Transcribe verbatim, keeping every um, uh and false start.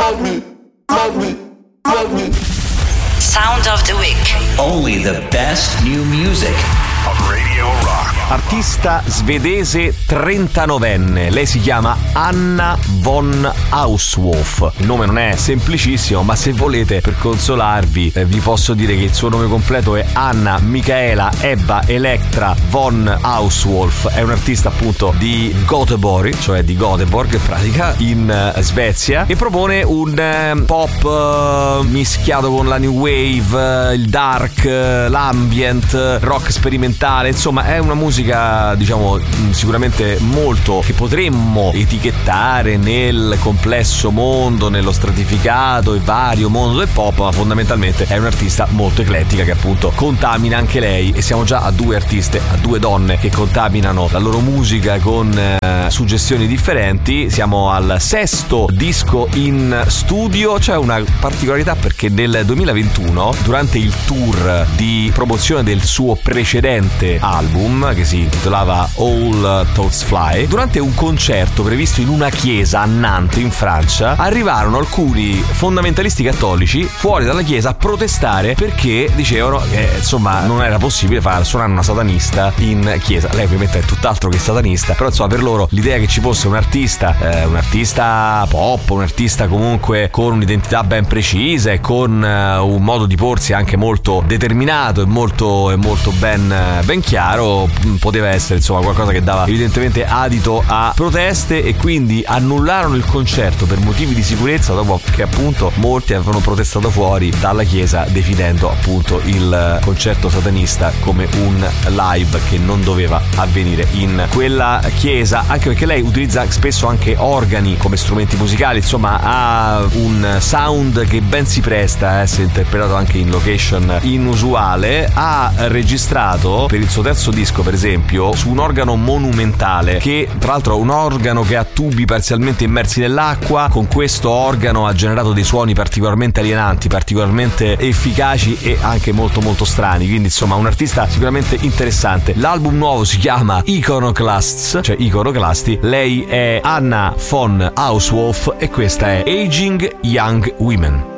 Sound of the Week. Only the best new music of Radio Rock. Artista svedese trentanovenne, lei si chiama Anna von Auswolf. Il nome non è semplicissimo, ma se volete, per consolarvi, eh, vi posso dire che il suo nome completo è Anna Michaela Ebba Elektra von Auswolf. È un artista appunto di Göteborg, cioè di Göteborg in pratica, in uh, Svezia, e propone un uh, pop uh, mischiato con la new wave, uh, il dark, uh, l'ambient, uh, rock sperimentale. Insomma, è una musica diciamo sicuramente molto che potremmo etichettare nel complesso mondo, nello stratificato e vario mondo del pop, ma fondamentalmente è un'artista molto eclettica che appunto contamina anche lei, e siamo già a due artiste, a due donne che contaminano la loro musica con eh, suggestioni differenti. Siamo al sesto disco in studio. C'è una particolarità perché nel duemilaventuno, durante il tour di promozione del suo precedente album che si intitolava All Thoughts Fly, durante un concerto previsto in una chiesa a Nantes in Francia, arrivarono alcuni fondamentalisti cattolici fuori dalla chiesa a protestare perché dicevano che insomma non era possibile far suonare una satanista in chiesa. Lei ovviamente è tutt'altro che satanista, però insomma per loro l'idea che ci fosse un artista eh, un artista pop, un artista comunque con un'identità ben precisa e con eh, un modo di porsi anche molto determinato e molto, e molto ben, ben chiaro, poteva essere insomma qualcosa che dava evidentemente adito a proteste, e quindi annullarono il concerto per motivi di sicurezza, dopo che appunto molti avevano protestato fuori dalla chiesa definendo appunto il concerto satanista come un live che non doveva avvenire in quella chiesa, anche perché lei utilizza spesso anche organi come strumenti musicali. Insomma, ha un sound che ben si presta a essere interpretato anche in location inusuale. Ha registrato per il suo terzo disco, per esempio, su un organo monumentale, che tra l'altro è un organo che ha tubi parzialmente immersi nell'acqua. Con questo organo ha generato dei suoni particolarmente alienanti, particolarmente efficaci e anche molto molto strani, quindi insomma un artista sicuramente interessante. L'album nuovo si chiama Iconoclasts, cioè Iconoclasti. Lei è Anna von Auswolf e questa è Aging Young Women.